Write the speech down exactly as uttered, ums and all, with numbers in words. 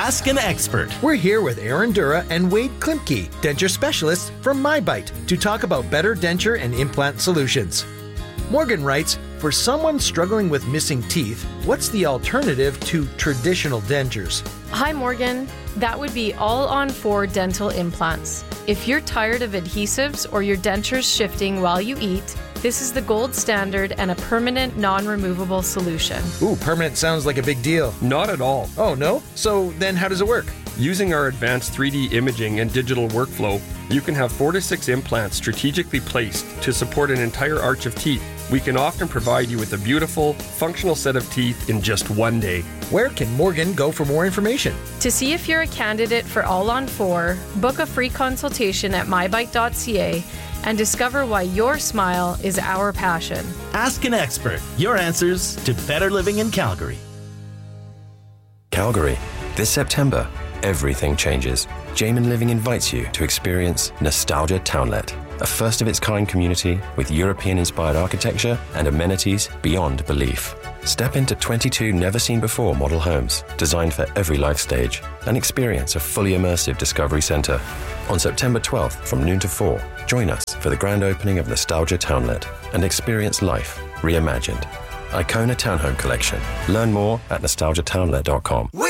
Ask an expert. We're here with Aaron Dura and Wade Klimke, denture specialists from MyBite, to talk about better denture and implant solutions. Morgan writes, for someone struggling with missing teeth, what's the alternative to traditional dentures? Hi, Morgan. That would be all-on-four dental implants. If you're tired of adhesives or your dentures shifting while you eat, this is the gold standard and a permanent, non-removable solution. Ooh, permanent sounds like a big deal. Not at all. Oh, no? So then how does it work? Using our advanced three D imaging and digital workflow, you can have four to six implants strategically placed to support an entire arch of teeth. We can often provide you with a beautiful, functional set of teeth in just one day. Where can Morgan go for more information? To see if you're a candidate for All on Four, book a free consultation at my bite dot c a and discover why your smile is our passion. Ask an expert. Your answers to better living in Calgary. Calgary. This September, everything changes. Jamin Living invites you to experience Nostalgia Townlet, a first-of-its-kind community with European-inspired architecture and amenities beyond belief. Step into twenty-two never-seen-before model homes designed for every life stage and experience a fully immersive discovery centre. On September twelfth from noon to four, join us for the grand opening of Nostalgia Townlet and experience life reimagined. Icona Townhome Collection. Learn more at nostalgia townlet dot com.